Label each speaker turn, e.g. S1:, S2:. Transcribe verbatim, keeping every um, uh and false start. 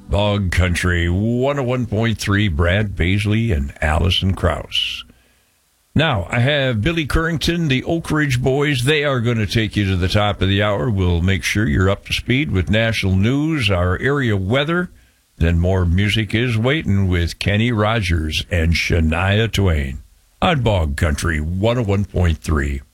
S1: Bog Country one oh one point three, Brad Paisley and Allison Krauss. Now, I have Billy Currington, the Oak Ridge Boys. They are going to take you to the top of the hour. We'll make sure you're up to speed with national news, our area weather. Then more music is waiting with Kenny Rogers and Shania Twain on Bog Country one oh one point three.